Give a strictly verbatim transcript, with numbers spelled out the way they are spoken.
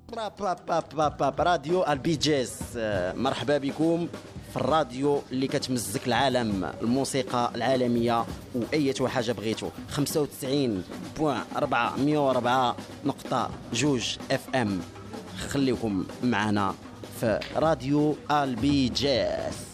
با با با با با راديو البيجيز، مرحبا بكم في الراديو اللي كتمزك العالم، الموسيقى العالميه واي حاجه بغيتو. خمسة وتسعين فاصلة أربعة مية وأربعة نقطة جوج اف ام. خليكم معنا في راديو البيجيز.